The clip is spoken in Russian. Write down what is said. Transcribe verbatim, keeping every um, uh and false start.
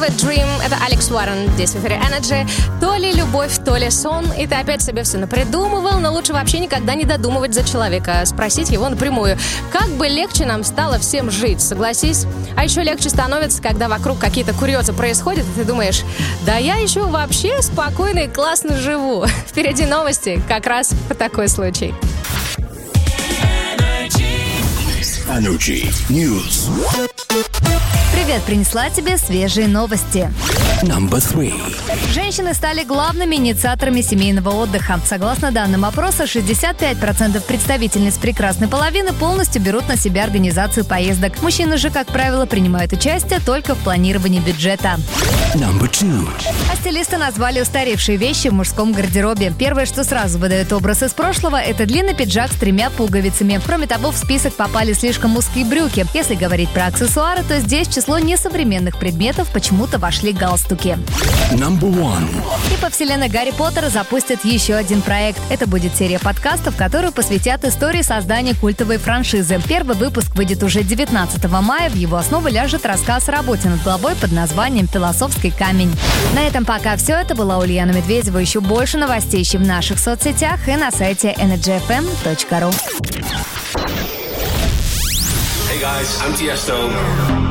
Dream, это Алекс Уоррен, здесь в эфире Energy. То ли любовь, то ли сон, и ты опять себе все напридумывал, но лучше вообще никогда не додумывать за человека, спросить его напрямую. Как бы легче нам стало всем жить, согласись? А еще легче становится, когда вокруг какие-то курьезы происходят, и ты думаешь, да я еще вообще спокойно и классно живу. Впереди новости, как раз по такой случай. Energy News. Привет, принесла тебе свежие новости. Number three. Женщины стали главными инициаторами семейного отдыха. Согласно данным опроса, шестьдесят пять процентов представительниц прекрасной половины полностью берут на себя организацию поездок. Мужчины же, как правило, принимают участие только в планировании бюджета. Number two. А стилисты назвали устаревшие вещи в мужском гардеробе. Первое, что сразу выдает образ из прошлого, это длинный пиджак с тремя пуговицами. Кроме того, в список попали слишком узкие брюки. Если говорить про аксессуары, то здесь в число несовременных предметов почему-то вошли галстуки. Number one. И по вселенной Гарри Поттера запустят еще один проект. Это будет серия подкастов, которые посвятят истории создания культовой франшизы. Первый выпуск выйдет уже девятнадцатого мая. В его основу ляжет рассказ о работе над главой под названием «Философский камень». На этом пока все. Это была Ульяна Медведева. Еще больше новостей ищи в наших соцсетях и на сайте energy f m точка ru. Hey guys, I'm Tiesto.